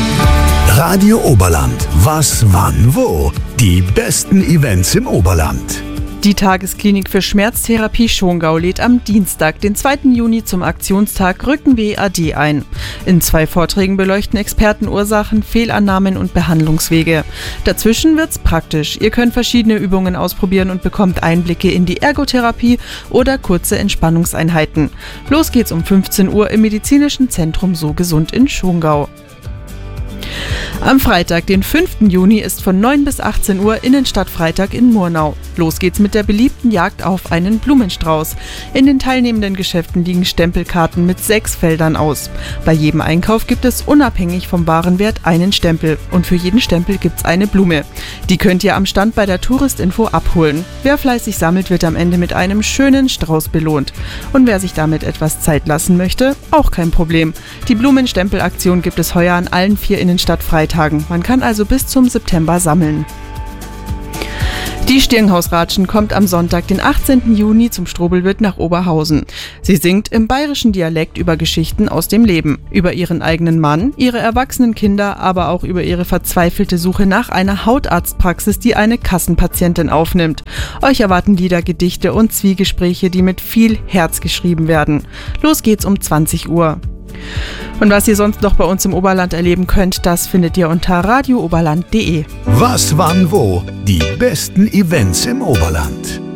Radio Oberland. Was, wann, wo? Die besten Events im Oberland. Die Tagesklinik für Schmerztherapie Schongau lädt am Dienstag, den 2. Juni zum Aktionstag Rückenweh AD ein. In 2 Vorträgen beleuchten Experten Ursachen, Fehlannahmen und Behandlungswege. Dazwischen wird's praktisch. Ihr könnt verschiedene Übungen ausprobieren und bekommt Einblicke in die Ergotherapie oder kurze Entspannungseinheiten. Los geht's um 15 Uhr im Medizinischen Zentrum So Gesund in Schongau. Am Freitag, den 5. Juni, ist von 9 bis 18 Uhr Innenstadtfreitag in Murnau. Los geht's mit der beliebten Jagd auf einen Blumenstrauß. In den teilnehmenden Geschäften liegen Stempelkarten mit 6 Feldern aus. Bei jedem Einkauf gibt es unabhängig vom Warenwert einen Stempel. Und für jeden Stempel gibt's eine Blume. Die könnt ihr am Stand bei der Touristinfo abholen. Wer fleißig sammelt, wird am Ende mit einem schönen Strauß belohnt. Und wer sich damit etwas Zeit lassen möchte, auch kein Problem. Die Blumenstempelaktion gibt es heuer an allen 4 Innenstadtfreitagen. Man kann also bis zum September sammeln. Die Stirnhausratschen kommt am Sonntag, den 18. Juni zum Strobelwirt nach Oberhausen. Sie singt im bayerischen Dialekt über Geschichten aus dem Leben. Über ihren eigenen Mann, ihre erwachsenen Kinder, aber auch über ihre verzweifelte Suche nach einer Hautarztpraxis, die eine Kassenpatientin aufnimmt. Euch erwarten Lieder, Gedichte und Zwiegespräche, die mit viel Herz geschrieben werden. Los geht's um 20 Uhr. Und was ihr sonst noch bei uns im Oberland erleben könnt, das findet ihr unter radiooberland.de. Was, wann, wo? Die besten Events im Oberland.